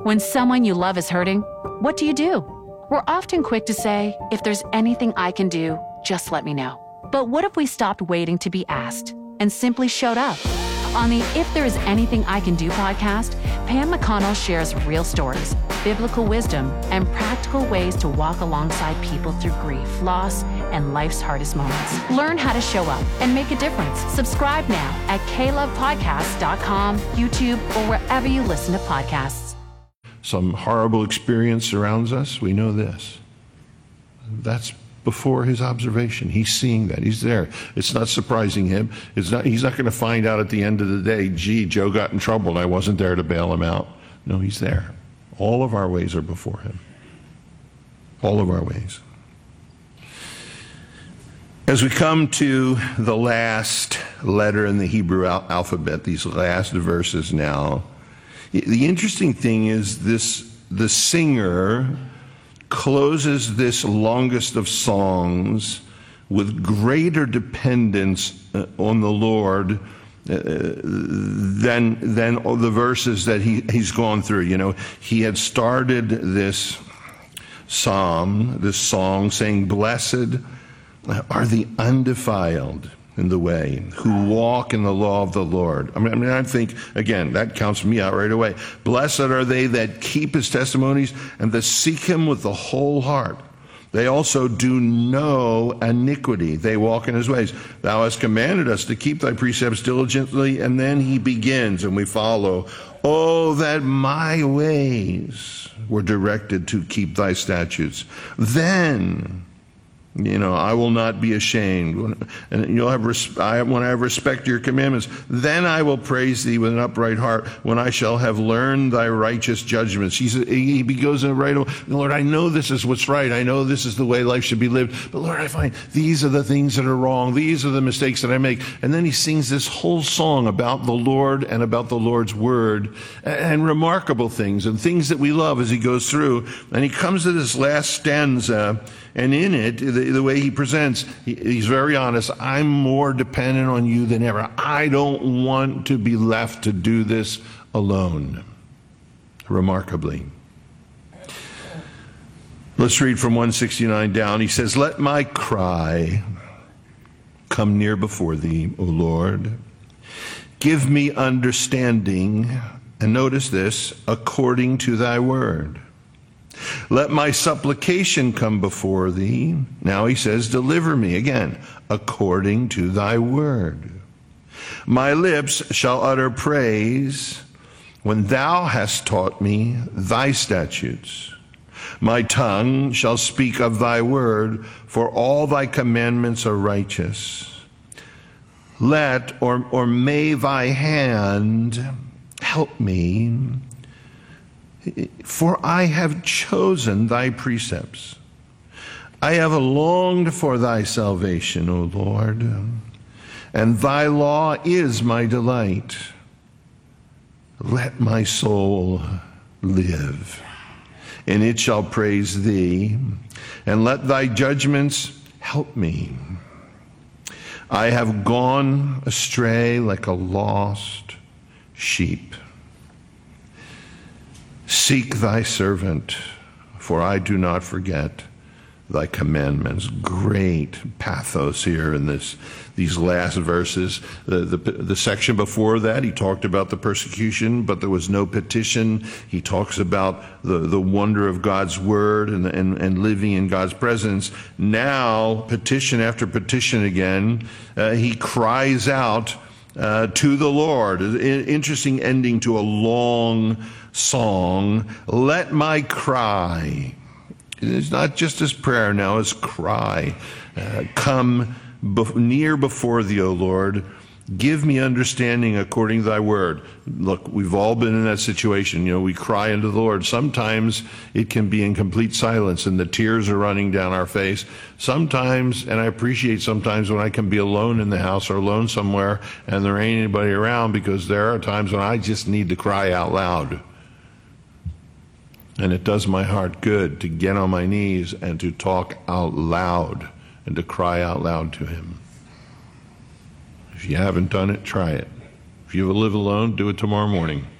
When someone you love is hurting, what do? We're often quick to say, if there's anything I can do, just let me know. But what if we stopped waiting to be asked and simply showed up? On the If There Is Anything I Can Do podcast, Pam McConnell shares real stories, biblical wisdom, and practical ways to walk alongside people through grief, loss, and life's hardest moments. Learn how to show up and make a difference. Subscribe now at klovepodcasts.com, YouTube, or wherever you listen to podcasts. Some horrible experience surrounds us. We know this. That's before his observation. He's seeing that. He's there. It's not surprising him. He's not going to find out at the end of the day, gee, Joe got in trouble and I wasn't there to bail him out. No, he's there. All of our ways are before him. All of our ways. As we come to the last letter in the Hebrew alphabet, these last verses now, the interesting thing is the singer closes this longest of songs with greater dependence on the Lord than the verses that he's gone through. You know, he had started this song saying, "Blessed are the undefiled in the way, who walk in the law of the Lord." I mean, I think, again, that counts me out right away. Blessed are they that keep his testimonies and that seek him with the whole heart. They also do no iniquity. They walk in his ways. Thou hast commanded us to keep thy precepts diligently. And then he begins and we follow. Oh, that my ways were directed to keep thy statutes. Then, I will not be ashamed. And you'll have when I have respect to your commandments, then I will praise thee with an upright heart when I shall have learned thy righteous judgments. He goes in right away. Lord, I know this is what's right. I know this is the way life should be lived. But Lord, I find these are the things that are wrong. These are the mistakes that I make. And then he sings this whole song about the Lord and about the Lord's word and remarkable things and things that we love as he goes through. And he comes to this last stanza. And in it, the way he presents, he's very honest. I'm more dependent on you than ever. I don't want to be left to do this alone. Remarkably. Let's read from 169 down. He says, "Let my cry come near before thee, O Lord. Give me understanding," and notice this, "according to thy word. Let my supplication come before thee." Now he says, "Deliver me," again, "according to thy word. My lips shall utter praise when thou hast taught me thy statutes. My tongue shall speak of thy word, for all thy commandments are righteous. Let or may thy hand help me, for I have chosen thy precepts. I have longed for thy salvation, O Lord, and thy law is my delight. Let my soul live, and it shall praise thee, and let thy judgments help me. I have gone astray like a lost sheep. Seek thy servant, for I do not forget thy commandments. Great pathos here in these last verses. The section before that, he talked about the persecution, but there was no petition. He talks about the wonder of God's word and living in God's presence. Now, petition after petition again, he cries out to the Lord. An interesting ending to a long song. Let my cry. It's not just his prayer now, his cry. Come near before thee, O Lord. Give me understanding according to thy word. Look, we've all been in that situation. We cry unto the Lord. Sometimes it can be in complete silence and the tears are running down our face. Sometimes, and I appreciate sometimes when I can be alone in the house or alone somewhere and there ain't anybody around, because there are times when I just need to cry out loud. And it does my heart good to get on my knees and to talk out loud and to cry out loud to him. If you haven't done it, try it. If you live alone, do it tomorrow morning.